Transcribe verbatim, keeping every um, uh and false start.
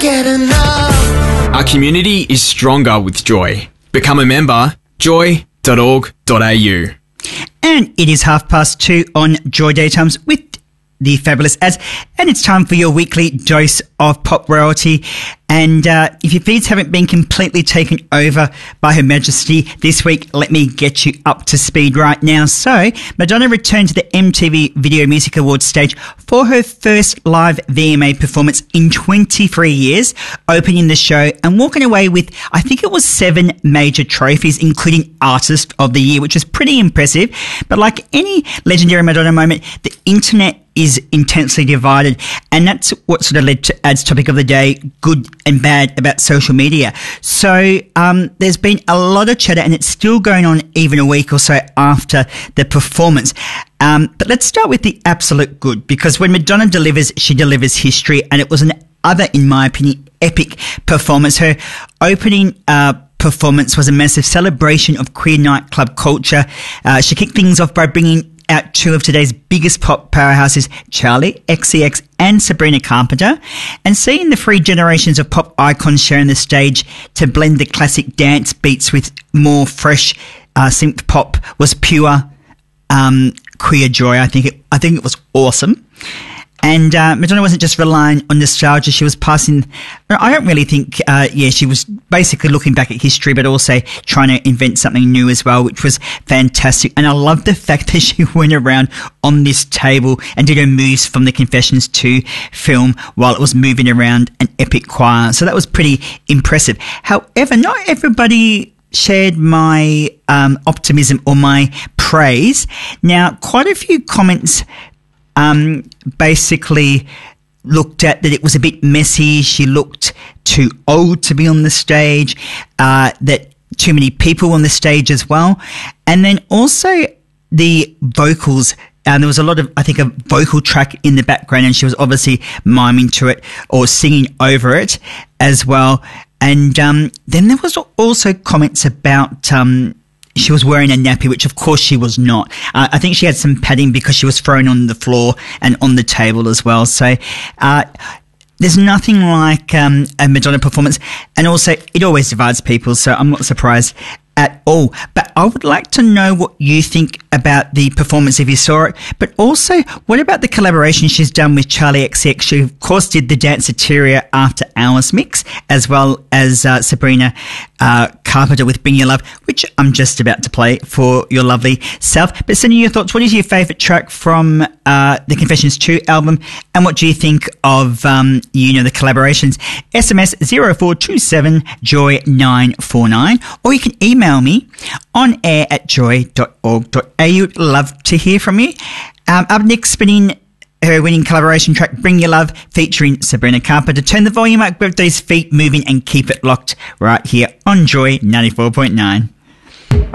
get enough. Our community is stronger with Joy. Become a member, joy dot org dot a u. And it is half past two on Joy Daytimes with the fabulous ads, and it's time for your weekly dose of pop royalty. And uh, if your feeds haven't been completely taken over by Her Majesty this week, let me get you up to speed right now. So, Madonna returned to the M T V Video Music Awards stage for her first live V M A performance in twenty-three years, opening the show and walking away with, I think it was seven major trophies, including Artist of the Year, which is pretty impressive. But like any legendary Madonna moment, the internet is intensely divided, and that's what sort of led to Ad's topic of the day, good and bad about social media. So um, there's been a lot of chatter, and it's still going on even a week or so after the performance. Um, but let's start with the absolute good, because when Madonna delivers, she delivers history, and it was an other, in my opinion, epic performance. Her opening uh performance was a massive celebration of queer nightclub culture. Uh, she kicked things off by bringing out two of today's biggest pop powerhouses, Charli X C X and Sabrina Carpenter, and seeing the three generations of pop icons sharing the stage to blend the classic dance beats with more fresh uh, synth pop was pure um, queer joy. I think it, I think it was awesome. And uh, Madonna wasn't just relying on nostalgia. She was passing, I don't really think, uh, yeah, she was basically looking back at history, but also trying to invent something new as well, which was fantastic. And I love the fact that she went around on this table and did her moves from the Confessions two film while it was moving around an epic choir. So that was pretty impressive. However, not everybody shared my um, optimism or my praise. Now, quite a few comments Um, basically looked at that it was a bit messy. She looked too old to be on the stage, uh, that too many people on the stage as well. And then also the vocals. And there was a lot of, I think, a vocal track in the background, and she was obviously miming to it or singing over it as well. And um, then there was also comments about um she was wearing a nappy, which of course she was not. Uh, I think she had some padding because she was thrown on the floor and on the table as well. So uh, there's nothing like um, a Madonna performance. And also, it always divides people, so I'm not surprised at all. But I would like to know what you think about the performance if you saw it. But also, what about the collaboration she's done with Charli X C X? She, of course, did the Danceteria After Hours mix, as well as uh, Sabrina uh, Carpenter with Bring Your Love, which I'm just about to play for your lovely self. But send in your thoughts. What is your favourite track from uh, the Confessions two album? And what do you think of, um, you know, the collaborations? S M S zero four two seven joy nine four nine, or you can email me on air at joy dot org dot a u. Love to hear from you. Um, up next, spinning her winning collaboration track, Bring Your Love, featuring Sabrina Carpenter. Turn the volume up, grab those feet moving, and keep it locked right here on Joy ninety-four point nine.